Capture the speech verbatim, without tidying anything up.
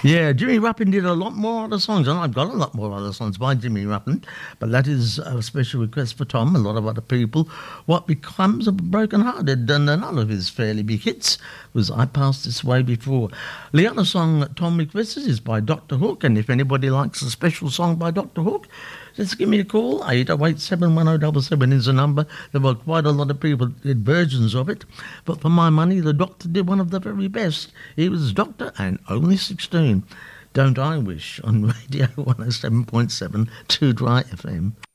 Yeah, Jimmy Ruppin did a lot more other songs, and I've got a lot more other songs by Jimmy Ruppin, but that is a special request for Tom, a lot of other people. What Becomes of a Broken Hearted, and another of his fairly big hits was I Passed This Way Before. The other song that Tom requested is by Doctor Hook, and if anybody likes a special song by Doctor Hook, just give me a call. eight oh eight, seven one oh seven seven is the number. There were quite a lot of people that did versions of it, but for my money, the Doctor did one of the very best. He was Doctor and only sixteen. Don't I Wish on Radio one oh seven point seven, two Dry F M.